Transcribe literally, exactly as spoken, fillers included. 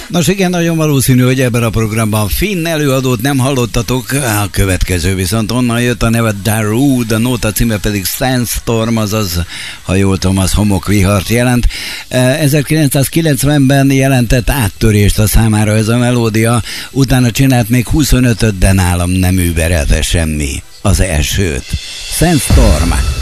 Nos igen, nagyon valószínű, hogy ebben a programban finn előadót nem hallottatok, a következő viszont onnan jött, a neve Darude, a nóta címe pedig Sandstorm, azaz, ha jól tudom, az homokvihart jelent. ezerkilencszázkilencvenben jelentett áttörést a számára ez a melódia, utána csinált még huszonötöt, de nálam nem überelte semmi az elsőt. Sandstorm.